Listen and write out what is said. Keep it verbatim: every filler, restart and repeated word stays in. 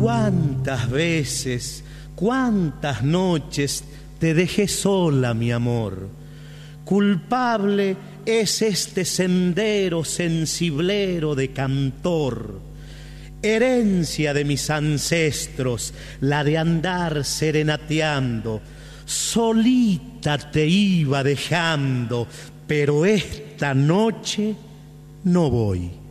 Cuántas veces, cuántas noches te dejé sola, mi amor. Culpable es este sendero sensiblero de cantor, herencia de mis ancestros, la de andar serenateando. Solita te iba dejando, pero esta noche no voy.